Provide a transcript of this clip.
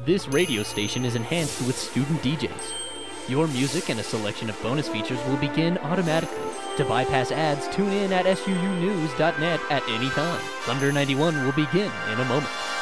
This radio station is enhanced with student DJs. Your music and a selection of bonus features will begin automatically. To bypass ads, tune in at suunews.net at any time. Thunder 91 will begin in a moment.